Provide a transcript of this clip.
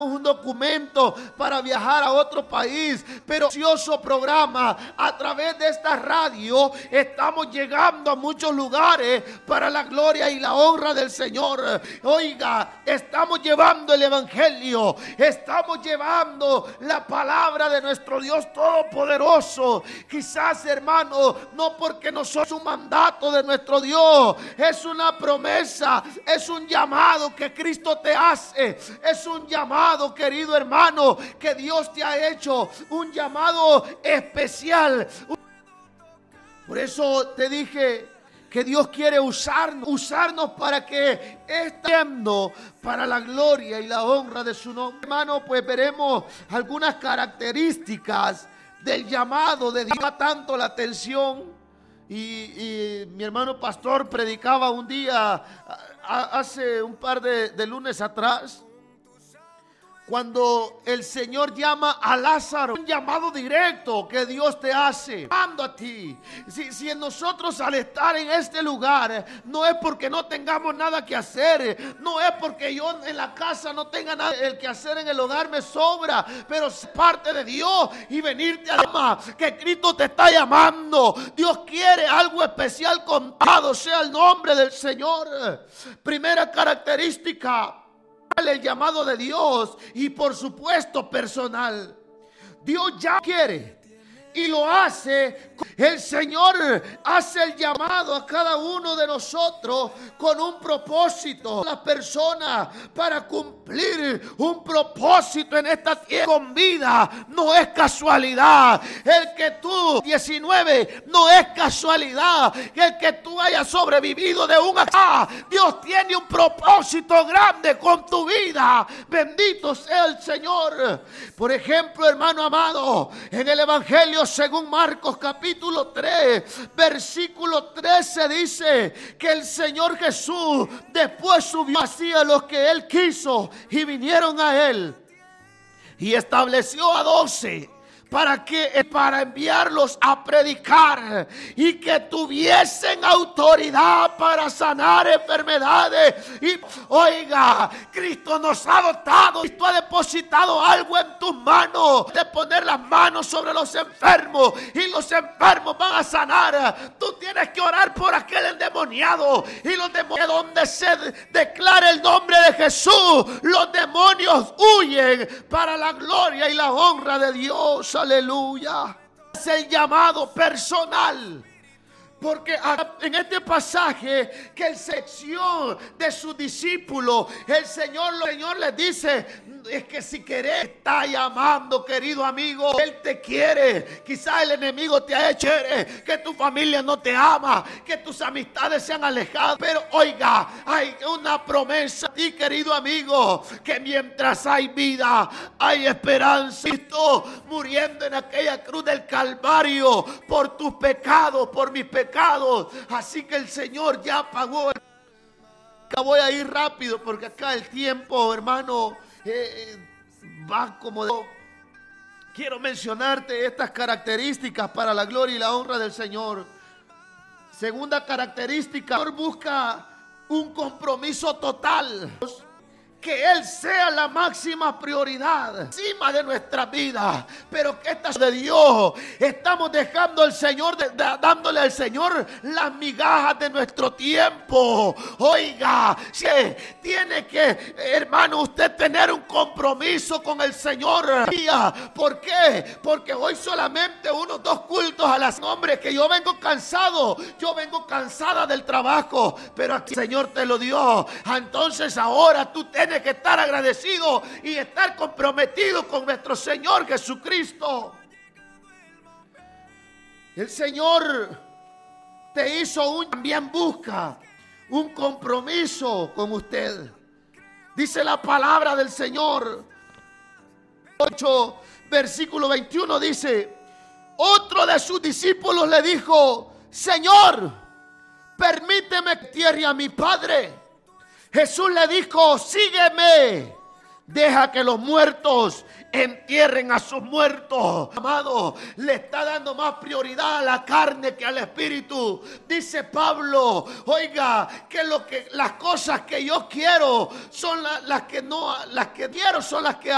un documento para viajar a otro país, pero precioso programa. A través de esta radio estamos llegando a muchos lugares para la gloria y la honra del Señor. Oiga, estamos llevando el evangelio, estamos llevando la palabra de nuestro Dios todopoderoso. Quizás, hermano, no porque no somos un mandato de nuestro Dios, es una promesa, es un llamado que Cristo te hace, es un llamado, querido hermano, que Dios te ha hecho, un llamado especial. Por eso te dije que Dios quiere usarnos para que estemos para la gloria y la honra de su nombre. Hermano, pues veremos algunas características del llamado de Dios. Tanto la atención y mi hermano pastor predicaba un día hace un par de lunes atrás, cuando el Señor llama a Lázaro, un llamado directo que Dios te hace, llamando a ti. Si nosotros al estar en este lugar, no es porque no tengamos nada que hacer, no es porque yo en la casa no tenga nada que hacer, en el hogar me sobra, pero es parte de Dios y venirte a llamar, que Cristo te está llamando. Dios quiere algo especial contigo, sea el nombre del Señor. Primera característica, el llamado de Dios, y por supuesto personal. Dios ya quiere y lo hace. El Señor hace el llamado a cada uno de nosotros con un propósito. La persona para cumplir un propósito en esta tierra con vida no es casualidad. El que tú 19 no es casualidad. El que tú hayas sobrevivido de un acá, Dios tiene un propósito grande con tu vida. Bendito sea el Señor. Por ejemplo, hermano amado, en el Evangelio según Marcos capítulo 3 versículo 13 dice que el Señor Jesús después subió, hacía lo que Él quiso y vinieron a Él y estableció a 12 para enviarlos a predicar y que tuviesen autoridad para sanar enfermedades. Y oiga, Cristo nos ha dotado, Cristo ha depositado algo en tus manos, de poner las manos sobre los enfermos y los enfermos van a sanar. Tú tienes que orar por aquel endemoniado y los demonios, donde se declara el nombre de Jesús, los demonios huyen para la gloria y la honra de Dios. Aleluya. Es el llamado personal. Porque en este pasaje que el sección de sus discípulos, el Señor les dice, es que si querés, está llamando, querido amigo, Él te quiere. Quizás el enemigo te ha hecho que tu familia no te ama, que tus amistades se han alejado, pero oiga, hay una promesa y querido amigo, que mientras hay vida, hay esperanza. Cristo muriendo en aquella cruz del Calvario por tus pecados, por mis pecados. Así que el Señor ya pagó. Voy a ir rápido porque acá el tiempo, hermano, va como de... Quiero mencionarte estas características para la gloria y la honra del Señor. Segunda característica, el Señor busca un compromiso total. Que Él sea la máxima prioridad encima de nuestra vida. Pero que esta de Dios, estamos dejando al Señor, dándole al Señor las migajas de nuestro tiempo. Oiga, tiene que, hermano, usted tener un compromiso con el Señor. ¿Por qué? Porque hoy solamente unos 2 cultos a las hombres, que yo vengo cansado, yo vengo cansada del trabajo, pero aquí el Señor te lo dio. Entonces ahora tú tienes que estar agradecido y estar comprometido con nuestro Señor Jesucristo. El Señor te hizo también busca un compromiso con usted. Dice la palabra del Señor 8 versículo 21 dice: otro de sus discípulos le dijo: Señor, permíteme que entierre a mi padre. Jesús le dijo: sígueme, deja que los muertos entierren a sus muertos. Amado, le está dando más prioridad a la carne que al espíritu. Dice Pablo, oiga, que las cosas que yo quiero son las que quiero son las que